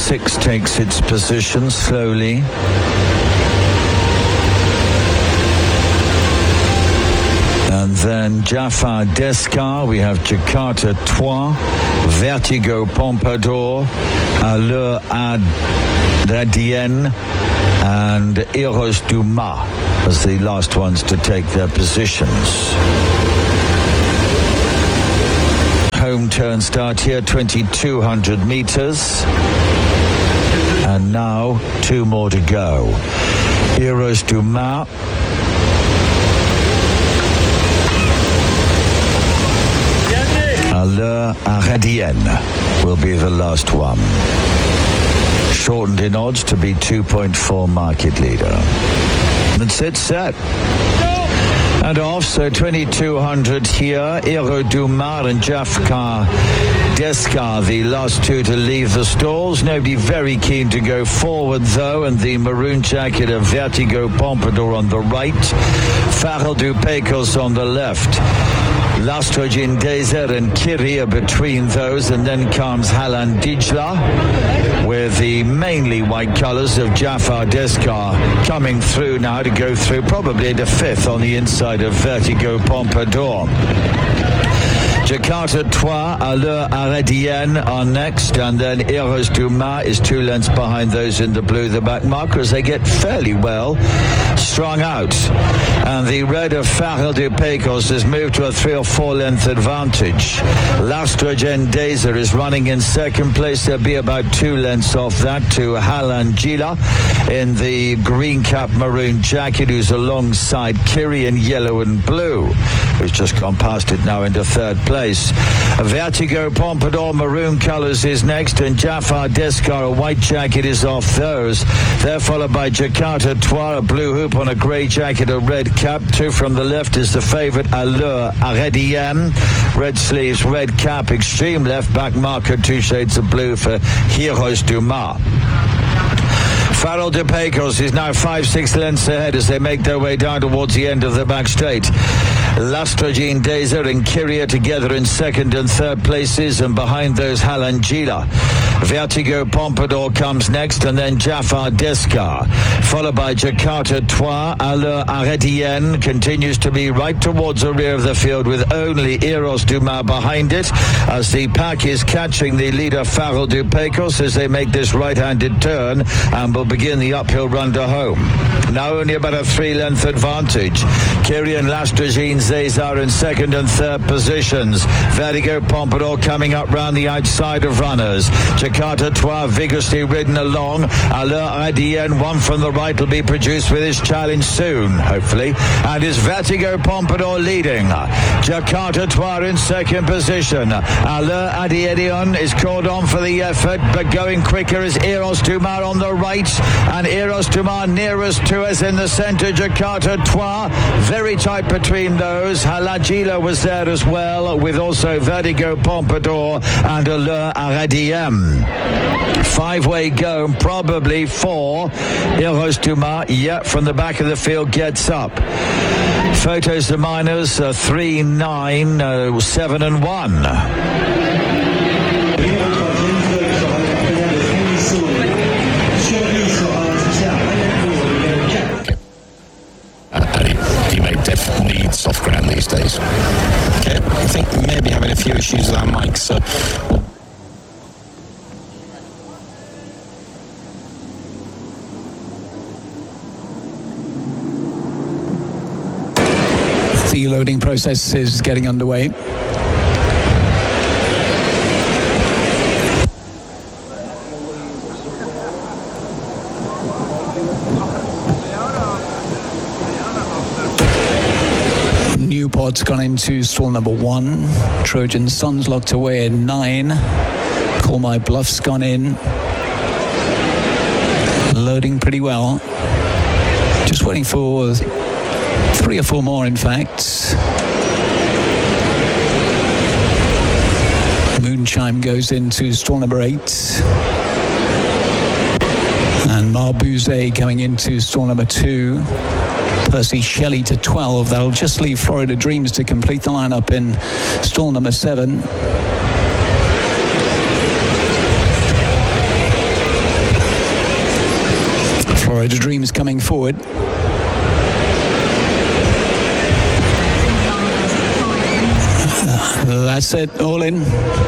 6 takes its position slowly. And then Jafar Descar, we have Jakarta Trois, Vertigo Pompadour, Allure Radienne, and Eros Dumas as the last ones to take their positions. Home turn start here, 2,200 meters. And now 2 more to go. Eros Dumas. Allure Radienne will be the last one. Shortened in odds to be 2.4 market leader. That's it, set. And off, so 2,200 here. Eros Dumas and Jafar Descar, the last 2 to leave the stalls. Nobody very keen to go forward, though, and the maroon jacket of Vertigo Pompadour on the right. Farrell du Pecos on the left. Lastrogin Desert and Kyria between those, and then comes Halan Dijla with the mainly white colours of Jafar Descar coming through now to go through probably the 5th on the inside of Vertigo Pompadour. Jakarta Trois, Allure Radienne are next, and then Eros Dumas is 2 lengths behind those in the blue, the back markers. They get fairly well strung out. And the red of Farrell du Pecos has moved to a 3 or 4 length advantage. L'Astrogen Desert is running in second place. There'll be about 2 lengths off that to Halan Dijla in the green cap maroon jacket, who's alongside Kiri in yellow and blue, who's just gone past it now into 3rd place. Vertigo Pompadour maroon colours is next, and Jafar Descar, a white jacket, is off those. They're followed by Jakarta Trois, a blue hoop on a grey jacket, a red cap. 2 from the left is the favourite Allure Radienne, red sleeves, red cap, extreme left back marker, 2 shades of blue for Eros Dumas. Farrell du Pecos is now 5-6 lengths ahead as they make their way down towards the end of the back straight. Lastrogin Desert and Kyria together in 2nd and 3rd places, and behind those Halan Dijla. Vertigo Pompadour comes next, and then Jafar Descar, followed by Jakarta Trois. Allure Radienne continues to be right towards the rear of the field, with only Eros Dumas behind it, as the pack is catching the leader Farrell du Pecos as they make this right-handed turn and will begin the uphill run to home. Now only about a 3-length advantage. Kyria and Lastrogin Desert in 2nd and 3rd positions. Vertigo Pompadour coming up round the outside of runners. Jakarta Trois vigorously ridden along. Allure Radienne, 1 from the right, will be produced with his challenge soon, hopefully. And is Vertigo Pompadour leading. Jakarta Trois in 2nd position. Allure Radienne is called on for the effort, but going quicker is Eros Dumas on the right, and Eros Dumas nearest to us in the centre. Jakarta Trois very tight between those. Halan Dijla was there as well, with also Vertigo Pompadour and Allure Radienne. 5-way go, probably 4. Eros Dumas, from the back of the field, gets up. Photos the minors, 3, 9, 7 and 1. Needs soft ground these days. Okay, I think maybe having a few issues with our mics, so the loading process is getting underway. Newport's gone into stall number 1. Trojan Sun's locked away in 9. Call My Bluff's gone in. Loading pretty well. Just waiting for 3 or 4 more, in fact. Moonchime goes into stall number 8. And Marbuzet coming into stall number 2. Percy Shelley to 12. That'll just leave Florida Dreams to complete the lineup in stall number 7. Florida Dreams coming forward. That's it, all in.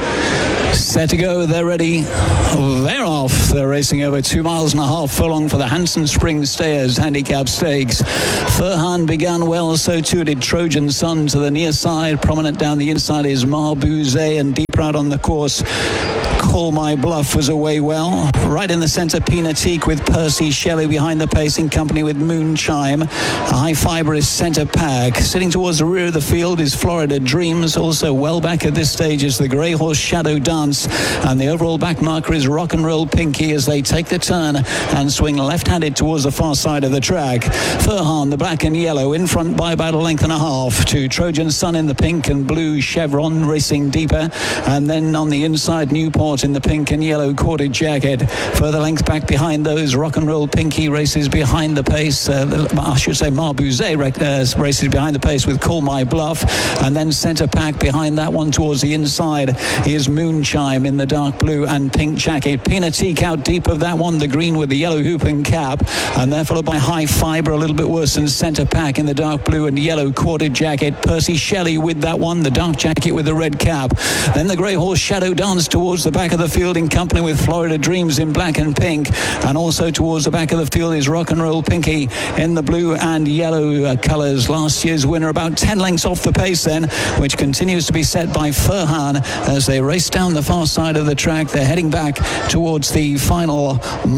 Set to go, they're ready, they're off. They're racing over 2.5 miles furlong for the Hanson Springs Stayers Handicap Stakes. Furhan began well, so too did Trojan Sun to the near side. Prominent down the inside is Marbuzet, and deeper out on the course, Call My Bluff was away well. Right in the centre, Pinatique with Percy Shelley behind the pace in company with Moonchime. A high fibrous centre pack. Sitting towards the rear of the field is Florida Dreams. Also well back at this stage is the grey horse Shadow Dance. And the overall back marker is Rock and Roll Pinky as they take the turn and swing left-handed towards the far side of the track. Furhan, the black and yellow, in front by about 1.5 lengths to Trojan Sun in the pink and blue. Chevron racing deeper. And then on the inside, Newport in the pink and yellow corded jacket. Further length back behind those, Rock and Roll Pinky races behind the pace. I should say Marbuzet races behind the pace with Call My Bluff. And then centre pack behind that one towards the inside is Moonchime in the dark blue and pink jacket. Pinatique out deep of that one, the green with the yellow hoop and cap. And they're followed by High Fibre, a little bit worse than centre pack in the dark blue and yellow corded jacket. Percy Shelley with that one, the dark jacket with the red cap. Then the grey horse Shadow Dance towards the back of the field in company with Florida Dreams in black and pink. And also towards the back of the field is Rock and Roll Pinky in the blue and yellow colours. Last year's winner about 10 lengths off the pace then, which continues to be set by Furhan as they race down the far side of the track. They're heading back towards the final 1.2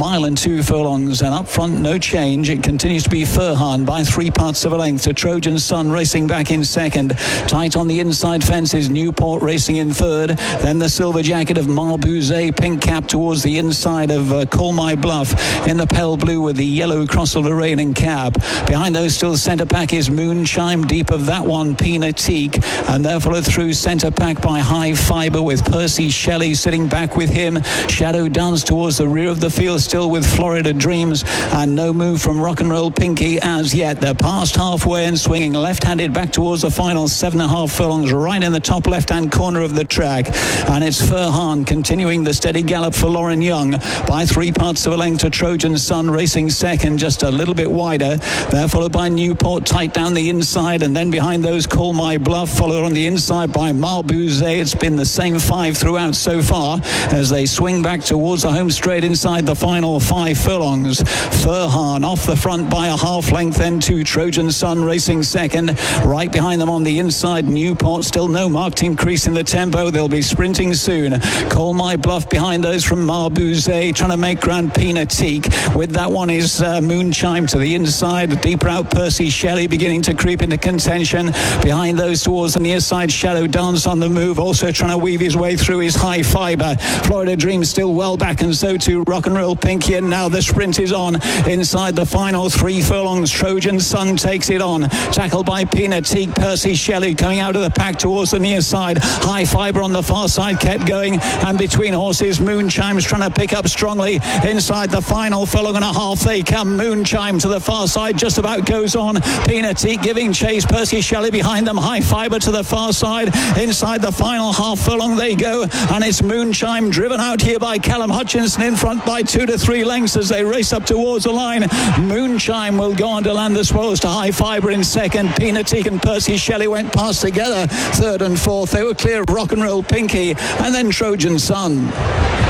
miles, and up front no change. It continues to be Furhan by 3/4 of a length to Trojan Sun racing back in second. Tight on the inside fence is Newport racing in third. Then the silver jacket of Marbuzet, pink cap towards the inside of Call My Bluff in the pale blue with the yellow cross of Lorraine and cap. Behind those still centre pack is Moonchime, deep of that one Pinatique, and they're followed through centre pack by High Fibre with Percy Shelley sitting back with him. Shadow Dance towards the rear of the field still with Florida Dreams, and no move from Rock and Roll Pinky as yet. They're past halfway and swinging left-handed back towards the final 7.5 furlongs right in the top left-hand corner of the track. And it's Furhan continuing the steady gallop for Lauren Young by 3/4 of a length to Trojan Sun racing second, just a little bit wider. They're followed by Newport tight down the inside, and then behind those Call My Bluff, followed on the inside by Marbuzet. It's been the same five throughout so far as they swing back towards the home straight inside the final 5 furlongs. Furhan off the front by a half length, then to Trojan Sun racing second. Right behind them on the inside, Newport, still no marked increase in the tempo. They'll be sprinting soon. Call My Bluff behind those from Marbuzet, trying to make ground Pinatique. With that one is Moonchime to the inside. Deeper out Percy Shelley beginning to creep into contention. Behind those towards the near side, Shadow Dance on the move, also trying to weave his way through his High Fibre. Florida Dreams still well back, and so too Rock and Roll Pinky, and now the sprint is on. Inside the final 3 furlongs, Trojan Sun takes it on. Tackled by Pinatique, Percy Shelley coming out of the pack towards the near side. High Fibre on the far side kept going, and between horses, Moonchime's trying to pick up strongly. Inside the final furlong and a half they come. Moonchime to the far side just about goes on. Pinatique giving chase, Percy Shelley behind them. High Fibre to the far side. Inside the final half furlong they go, and it's Moonchime driven out here by Callum Hutchinson in front by 2 to 3 lengths as they race up towards the line. Moonchime will go on to land the spoils to High Fibre in second. Pinatique and Percy Shelley went past together. Third and fourth they were clear of Rock and Roll Pinky, and then Trojan Sun.